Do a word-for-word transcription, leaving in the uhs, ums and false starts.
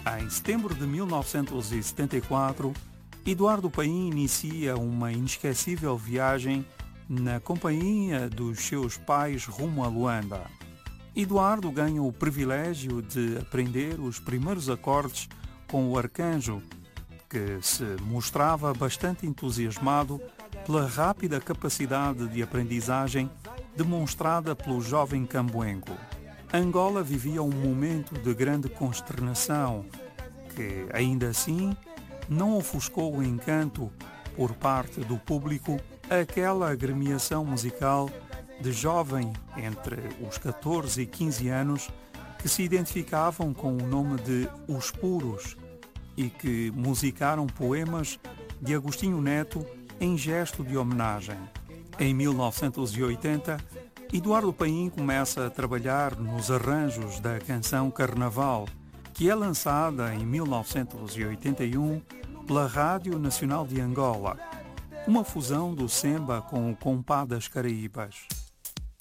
Em setembro de mil novecentos e setenta e quatro, Eduardo Paim inicia uma inesquecível viagem na companhia dos seus pais rumo a Luanda. Eduardo ganha o privilégio de aprender os primeiros acordes com o arcanjo, que se mostrava bastante entusiasmado pela rápida capacidade de aprendizagem demonstrada pelo jovem camboengo. Angola vivia um momento de grande consternação que, ainda assim, não ofuscou o encanto por parte do público aquela agremiação musical de jovem entre os catorze e quinze anos que se identificavam com o nome de Os Puros e que musicaram poemas de Agostinho Neto em gesto de homenagem. Em mil novecentos e oitenta, Eduardo Paim começa a trabalhar nos arranjos da canção Carnaval, que é lançada em mil novecentos e oitenta e um pela Rádio Nacional de Angola, uma fusão do samba com o Compas das Caraíbas.